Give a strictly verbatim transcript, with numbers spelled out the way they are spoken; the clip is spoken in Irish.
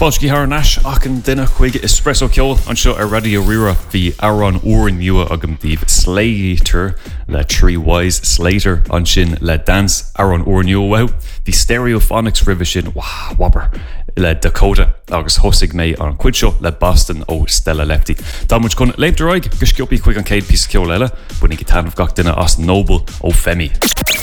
Spolsky har nash ach an duine chuig espresso ceol an seo ar radio rira hí Aaron Oren nua agam díobh Slater le Tree Wise Slater an sin le dance Aaron Oren nua wow hí Stereophonics river sin wah whopper le Dakota agus hosig mé an cuid seo le Boston ó Stella Lefty. Tá muid chun leibhderáig go sciopí chuig an céad pís ceol eile bunig i tanmh gach duine as Noble ó Femi.